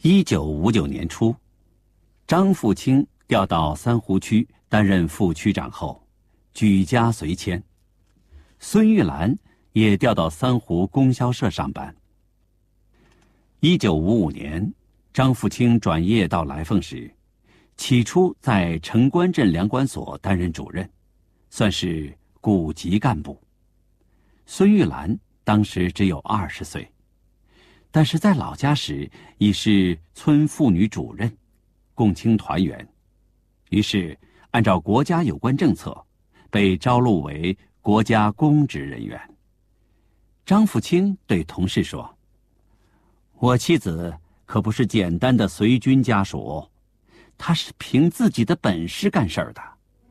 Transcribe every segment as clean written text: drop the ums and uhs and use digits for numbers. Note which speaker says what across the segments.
Speaker 1: 1959年初，张富清调到三湖区担任副区长后，举家随迁。孙玉兰也调到三湖供销社上班。1955年，张富清转业到来凤时，起初在城关镇粮管所担任主任，算是股级干部。孙玉兰当时只有20岁。但是在老家时已是村妇女主任，共青团员，于是按照国家有关政策，被招录为国家公职人员。张富清对同事说：“我妻子可不是简单的随军家属，她是凭自己的本事干事儿的。”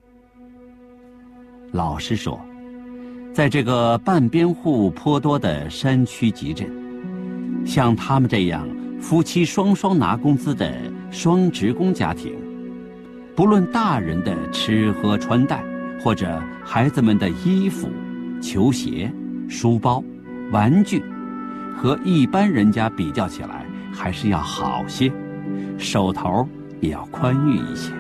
Speaker 1: 老实说，在这个半边户颇多的山区集镇，像他们这样夫妻双双拿工资的双职工家庭，不论大人的吃喝穿戴，或者孩子们的衣服、球鞋、书包、玩具，和一般人家比较起来，还是要好些，手头也要宽裕一些。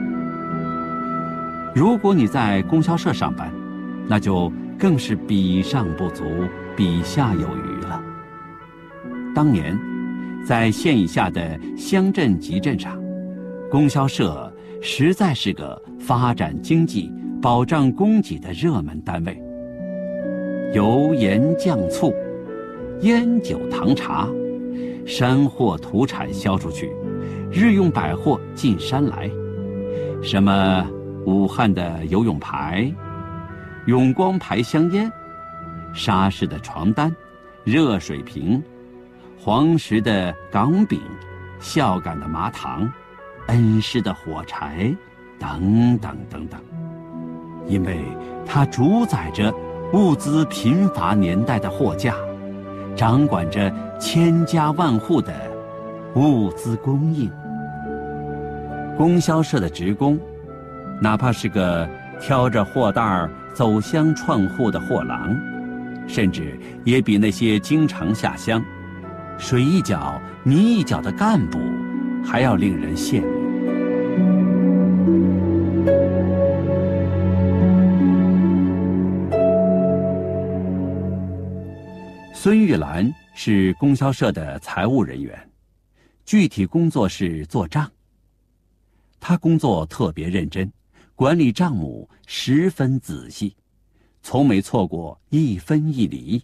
Speaker 1: 如果你在供销社上班，那就更是比上不足，比下有余了。当年，在县以下的乡镇集镇上，供销社实在是个发展经济、保障供给的热门单位。油盐酱醋、烟酒糖茶，山货土产销出去，日用百货进山来。什么武汉的游泳牌、永光牌香烟、沙市的床单、热水瓶、黄石的港饼、孝感的麻糖、恩施的火柴，等等等等。因为它主宰着物资贫乏年代的货架，掌管着千家万户的物资供应。供销社的职工，哪怕是个挑着货袋儿走乡串户的货郎，甚至也比那些经常下乡、水一脚泥一脚的干部还要令人羡慕。孙玉兰是供销社的财务人员，具体工作是做账。她工作特别认真，管理账目十分仔细，从没错过一分一厘。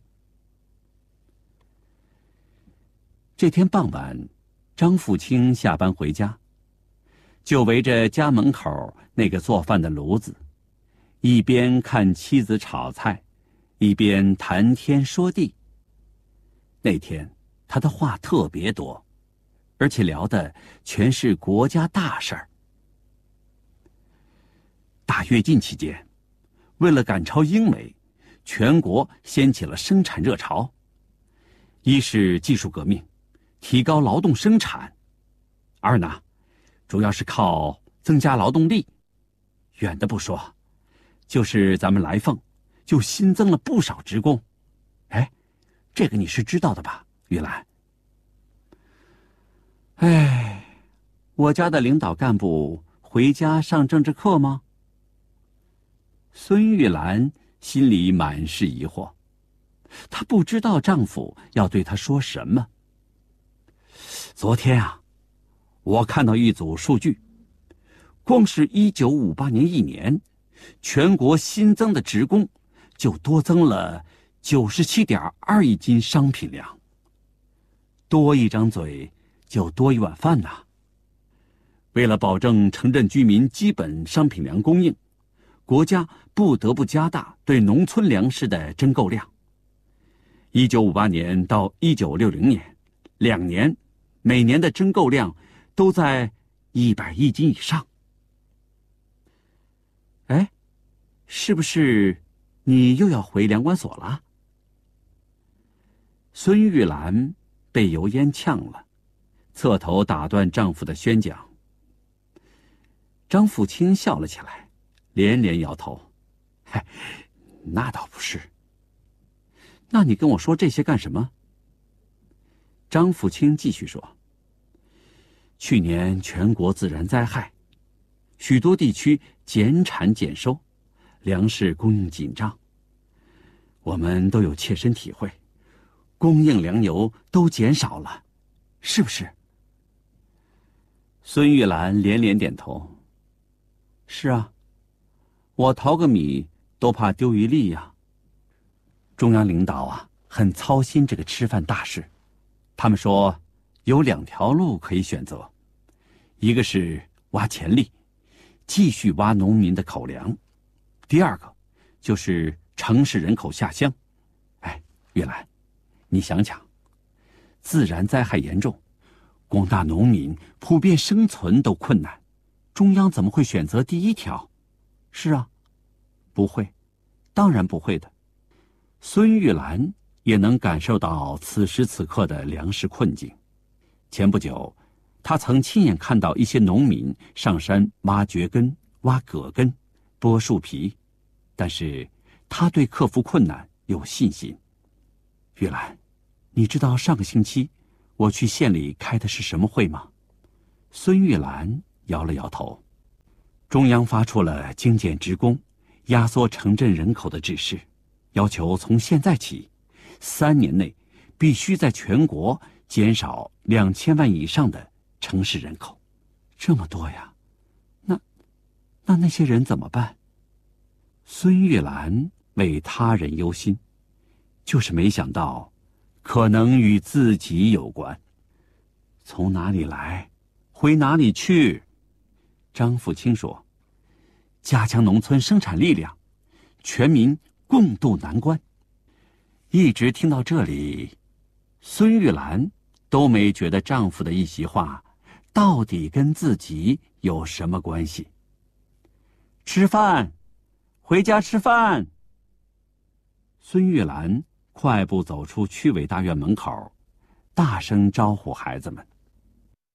Speaker 1: 这天傍晚，张富清下班回家，就围着家门口那个做饭的炉子，一边看妻子炒菜，一边谈天说地。那天他的话特别多，而且聊的全是国家大事儿。大跃进期间，为了赶超英美，全国掀起了生产热潮。一是技术革命，提高劳动生产；二呢，主要是靠增加劳动力。远的不说，就是咱们来凤，就新增了不少职工。哎，这个你是知道的吧，玉兰？哎，我家的领导干部回家上政治课吗？孙玉兰心里满是疑惑，她不知道丈夫要对她说什么。昨天啊，我看到一组数据，光是1958年一年，全国新增的职工就多增了97.2亿斤商品粮。多一张嘴就多一碗饭呐。为了保证城镇居民基本商品粮供应，国家不得不加大对农村粮食的征购量。1958年到1960年，2年，每年的征购量都在100亿斤以上。哎，是不是你又要回粮管所了？孙玉兰被油烟呛了，侧头打断丈夫的宣讲。张富清笑了起来，连连摇头：“嗨，那倒不是。那你跟我说这些干什么？”张富清继续说：“ 去年全国自然灾害，许多地区减产减收，粮食供应紧张。我们都有切身体会，供应粮油都减少了，是不是？孙玉兰连连点头。是啊，我淘个米都怕丢一粒呀。中央领导啊，很操心这个吃饭大事。他们说有2条路可以选择，一个是挖潜力，继续挖农民的口粮；第二个就是城市人口下乡。哎，玉兰，你想想，自然灾害严重，广大农民普遍生存都困难，中央怎么会选择第1条？是啊，不会，当然不会的。孙玉兰也能感受到此时此刻的粮食困境。前不久，他曾亲眼看到一些农民上山挖蕨根、挖葛根、剥树皮，但是他对克服困难有信心。玉兰，你知道上个星期我去县里开的是什么会吗？孙玉兰摇了摇头。中央发出了精简职工、压缩城镇人口的指示，要求从现在起3年内必须在全国减少2000万以上的城市人口。这么多呀，那些人怎么办？孙玉兰为他人忧心，就是没想到可能与自己有关。从哪里来，回哪里去？张富清说，加强农村生产力量，全民共度难关。一直听到这里，孙玉兰都没觉得丈夫的一席话到底跟自己有什么关系。吃饭，回家吃饭。孙玉兰快步走出区委大院门口，大声招呼孩子们。